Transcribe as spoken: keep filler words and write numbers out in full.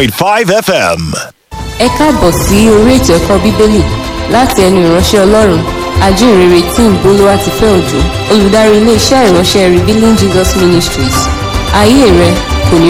point five F M. Ẹ káàbọ̀ sí orí ètò ẹ̀kọ́ Bíbélì láti ẹnu ìránṣẹ́ Ọlọ́run ajínrere Tim Bolúwatifẹ́ Òjó, olùdarí ilé-iṣẹ́ ìránṣẹ́ Revealing Jesus Ministries. Ayé rẹ